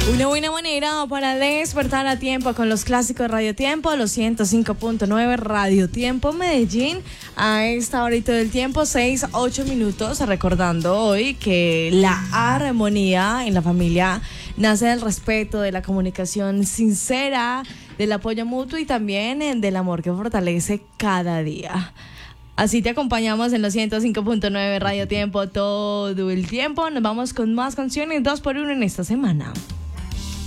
Una buena manera para despertar a tiempo con los clásicos Radio Tiempo, los 105.9 Radio Tiempo Medellín. A esta horita del tiempo, 6-8 minutos, recordando hoy que la armonía en la familia nace del respeto, de la comunicación sincera, del apoyo mutuo y también del amor que fortalece cada día. Así te acompañamos en los 105.9 Radio Tiempo todo el tiempo. Nos vamos con más canciones 2x1 en esta semana.